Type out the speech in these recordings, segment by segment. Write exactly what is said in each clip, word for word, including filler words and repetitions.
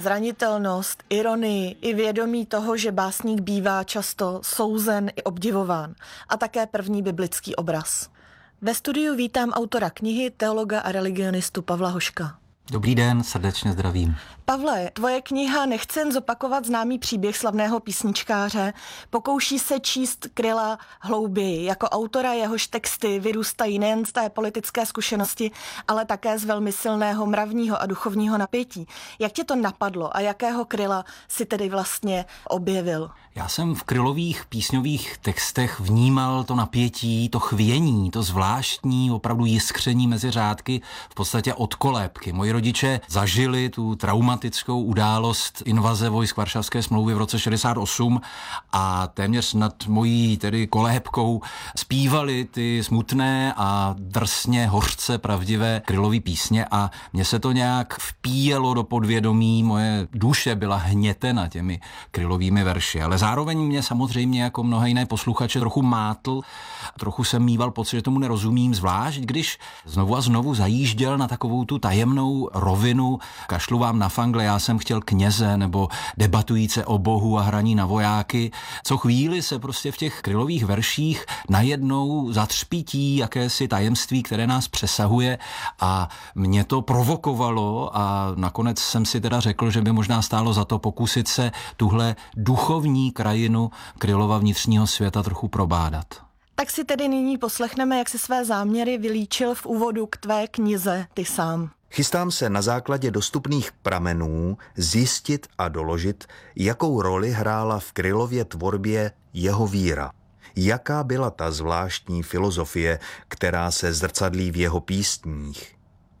Zranitelnost, ironii i vědomí toho, že básník bývá často souzen i obdivován. A také první biblický obraz. Ve studiu vítám autora knihy, teologa a religionistu Pavla Hoška. Dobrý den, srdečně zdravím. Pavle, tvoje kniha nechce jen zopakovat známý příběh slavného písničkáře, pokouší se číst Kryla hlouběji. Jako autora jehož texty vyrůstají nejen z té politické zkušenosti, ale také z velmi silného mravního a duchovního napětí. Jak tě to napadlo a jakého Kryla si tedy vlastně objevil? Já jsem v Krylových písňových textech vnímal to napětí, to chvění, to zvláštní, opravdu jiskření mezi řádky, v podstatě od kolébky. Moji rodiče zažili tu traumatickou událost invaze vojsk Varšavské smlouvy v roce šedesát osm a téměř nad mojí tedy kolébkou zpívali ty smutné a drsně, hořce pravdivé Krylovy písně a mně se to nějak vpíjelo do podvědomí, moje duše byla hnětena těmi Krylovými verši, ale zároveň mě samozřejmě jako mnohé jiné posluchače trochu mátl, trochu jsem mýval pocit, že tomu nerozumím, zvlášť když znovu a znovu zajížděl na takovou tu tajemnou rovinu, kašlu vám na fangle, já jsem chtěl kněze, nebo debatujíce o Bohu a hraní na vojáky. Co chvíli se prostě v těch Krylových verších najednou zatřpítí jakési tajemství, které nás přesahuje a mě to provokovalo a nakonec jsem si teda řekl, že by možná stálo za to pokusit se tuhle duchovní krajinu Krylova vnitřního světa trochu probádat. Tak si tedy nyní poslechneme, jak si své záměry vylíčil v úvodu k tvé knize ty sám. Chystám se na základě dostupných pramenů zjistit a doložit, jakou roli hrála v Krylově tvorbě jeho víra. Jaká byla ta zvláštní filozofie, která se zrcadlí v jeho písních.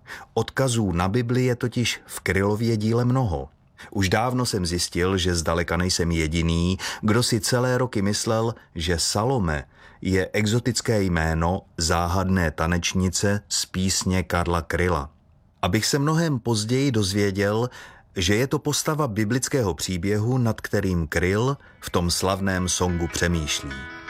Odkazů na Bibli je totiž v Krylově díle mnoho. Už dávno jsem zjistil, že zdaleka nejsem jediný, kdo si celé roky myslel, že Salome je exotické jméno záhadné tanečnice z písně Karla Kryla. Abych se mnohem později dozvěděl, že je to postava biblického příběhu, nad kterým Kryl v tom slavném songu přemýšlí.